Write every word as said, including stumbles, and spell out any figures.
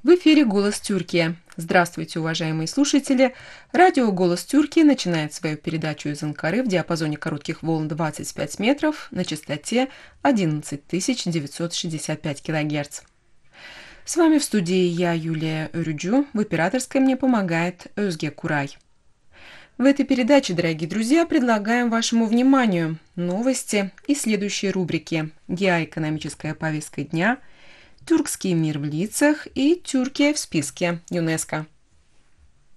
В эфире «Голос Тюркии». Здравствуйте, уважаемые слушатели! Радио «Голос Тюркии» начинает свою передачу из Анкары в диапазоне коротких волн двадцать пять метров на частоте одиннадцать тысяч девятьсот шестьдесят пять килогерц. С вами в студии я, Юлия Рюджу, в операторской мне помогает Özge Курай. В этой передаче, дорогие друзья, предлагаем вашему вниманию новости и следующие рубрики: «Геоэкономическая повестка дня», «Тюркский мир в лицах» и «Тюркия в списке ЮНЕСКО».